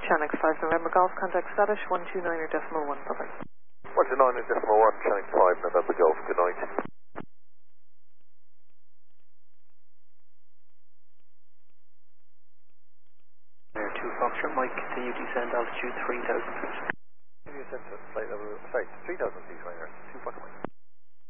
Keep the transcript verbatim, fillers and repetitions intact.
Shanix five November Golf, contact status one two nine or decimal one, bye-bye. one two nine or decimal one, Shanix five November Golf, good night. Air two Foxtrot, Mike, continue descend altitude three thousand feet. Continue descent to flight level, sorry, three thousand feet, right here, two fucking